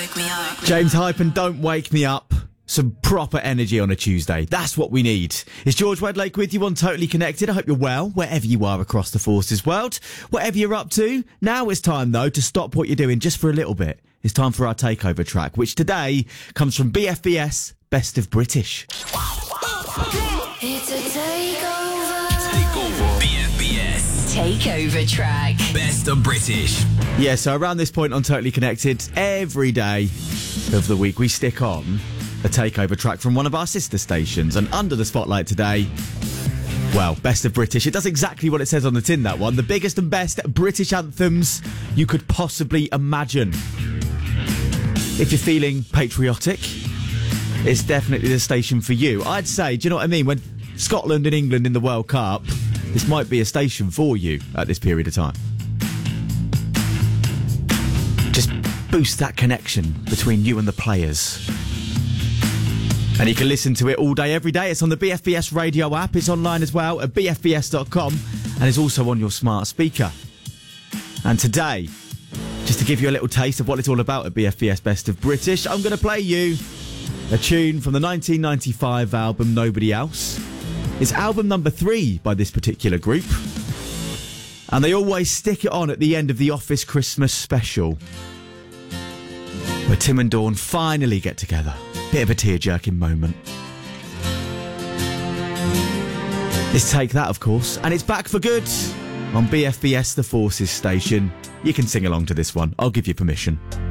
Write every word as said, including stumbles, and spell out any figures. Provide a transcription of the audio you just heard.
wake me up. James Hype and Don't Wake Me Up. Some proper energy on a Tuesday. That's what we need. It's George Wedlake with you on Totally Connected. I hope you're well, wherever you are across the Forces world. Whatever you're up to. Now it's time, though, to stop what you're doing just for a little bit. It's time for our takeover track, which today comes from B F B S Best of British. It's a takeover. Takeover. B F B S. Takeover track. Best of British. Yeah, so around this point on Totally Connected, every day of the week we stick on a takeover track from one of our sister stations. And under the spotlight today, well, Best of British. It does exactly what it says on the tin, that one. The biggest and best British anthems you could possibly imagine. If you're feeling patriotic, it's definitely the station for you. I'd say, do you know what I mean? When Scotland and England in the World Cup, this might be a station for you at this period of time. Just boost that connection between you and the players. And you can listen to it all day, every day. It's on the B F B S radio app. It's online as well at b f b s dot com. And it's also on your smart speaker. And today, just to give you a little taste of what it's all about at B F B S Best of British, I'm going to play you a tune from the nineteen ninety-five album Nobody Else. It's album number three by this particular group. And they always stick it on at the end of the Office Christmas special, where Tim and Dawn finally get together. Bit of a tear-jerking moment. It's Take That, of course, and it's back for good on B F B S The Forces station. You can sing along to this one. I'll give you permission.